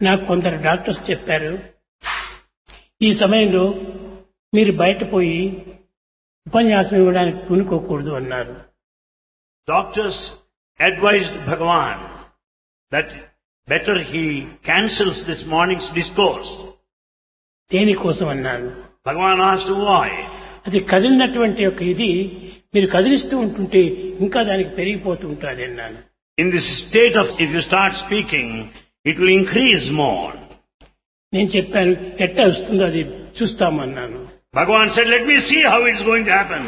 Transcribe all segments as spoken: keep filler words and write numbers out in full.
నాకు కొందరు డాక్టర్స్ చెప్పారు, ఈ సమయంలో మీరు బయట పోయి ఉపన్యాసం ఇవ్వడానికి పూనుకోకూడదు అన్నారు. Doctors advised Bhagavan that better he cancels this morning's discourse. దేనికోసం అన్నారు. Bhagavan asked why. అది కదిలినటువంటి ఒక ఇది మీరు కదిలిస్తూ ఉంటుంటే ఇంకా దానికి పెరిగిపోతూ ఉంటుంది అన్నాను. In this state of, if you start speaking, it will increase more. నేను చెప్పాను, ఎట్లా వస్తుందో అది చూస్తామన్నాను. Bhagavan said, let me see how it's going to happen.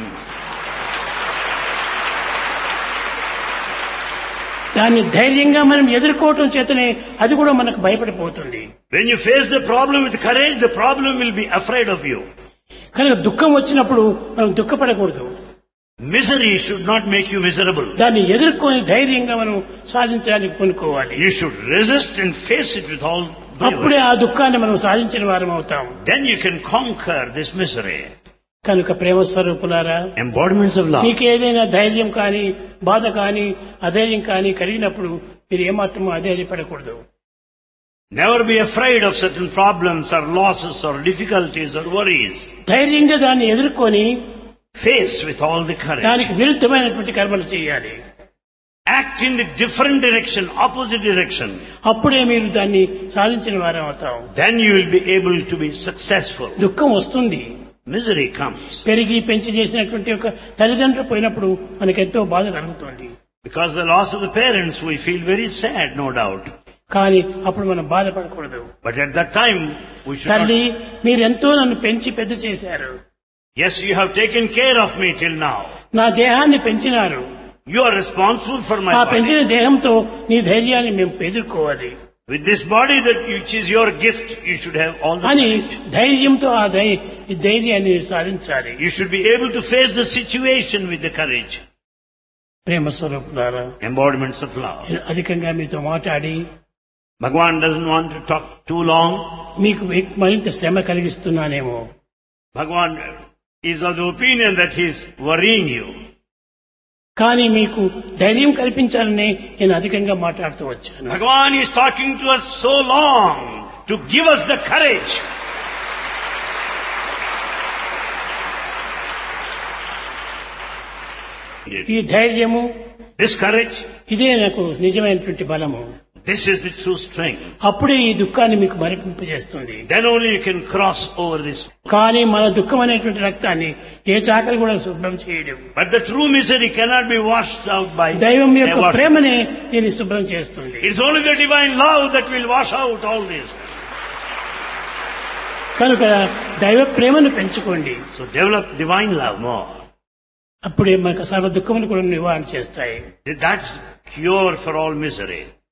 దాన్ని ధైర్యంగా మనం ఎదుర్కోవటం చేతనే అది కూడా మనకు భయపడిపోతుంది. When you face the problem with courage, the problem will be afraid of you. కనుక దుఃఖం వచ్చినప్పుడు మనం దుఃఖపడకూడదు. Misery should not make you miserable. దాన్ని ఎదుర్కొని ధైర్యంగా మనం సాధించడానికి పూనుకోవాలి. You should resist and face it with all అప్పుడే bravery. ఆ దుఃఖాన్ని మనం సాధించిన వారం అవుతాం. Then you can conquer this misery. కనుక ప్రేమ స్వరూపులారా, Embodiments of love. మీకు ఏదైనా ధైర్యం కానీ బాధ కానీ అధైర్యం కానీ కలిగినప్పుడు మీరు ఏమాత్రమూ అధైర్యపడకూడదు. Never be afraid of certain problems or losses or difficulties or worries. ధైర్యంగా దాన్ని ఎదుర్కొని Face with all the courage. దానికి విరుద్ధమైనటువంటి కర్మలు చేయాలి. Act in the different direction, opposite direction. అప్పుడే మీరు దాన్ని సాధించిన వారం అవుతాం. Then you will be able to be successful. దుఃఖం వస్తుంది. Misery comes. పెరిగి పెంచి చేసినటువంటి ఒక తల్లిదండ్రులు పోయినప్పుడు మనకెంతో బాధ కలుగుతుంది. Because the loss of the parents, we feel very sad, no doubt. కానీ అప్పుడు మనం బాధపడకూడదు. But at that time, we should తల్లి, not... మీరెంతో నన్ను పెంచి పెద్ద చేశారు. Yes, you have taken care of me till now. నా దేహాన్ని పెంచినారు. You are responsible for my ఆ body. పెంచిన దేహంతో నీ ధైర్యాన్ని మేము ఎదుర్కోవాలి With this body that which is your gift, you should have all the అని courage. ధైర్యంతో ఆ ధై- ఈ ధైర్యాన్ని సాధించాలి. You should be able to face the situation with the courage. ప్రేమ స్వరూపులారా, Embodiments of love. నేను అధికంగా మీతో మాట్లాడి Bhagavan doesn't want to talk too long. మీకు మరింత శ్రమ కలిగిస్తున్నానేమో. Bhagavan is of the opinion that he is worrying you. కానీ మీకు ధైర్యం కల్పించాలని నేను అధికంగా మాట్లాడుతూ వచ్చాను. Bhagavan is talking to us so long to give us the courage. ఈ ధైర్యము, This courage, ఇదే నాకు నిజమైనటువంటి బలము. this is the true strength. అప్పుడే ఈ దుఃఖాన్ని మీకు మరిపింపజేస్తుంది. Then only you can cross over this. కానీ మన దుఃఖం అనేటువంటి రక్తాన్ని ఏ చాకలి కూడా శుభ్రం చేయడం. But the true misery cannot be washed out by దైవం యొక్క a washing. ప్రేమనే దీన్ని శుభ్రం చేస్తుంది. It's only the divine love that will wash out all this. కనుక దైవ ప్రేమను పెంచుకోండి. So develop divine love more. అప్పుడే మనకు సర్వ దుఃఖమును కూడా నివారణ చేస్తాయి. That's cure for all misery.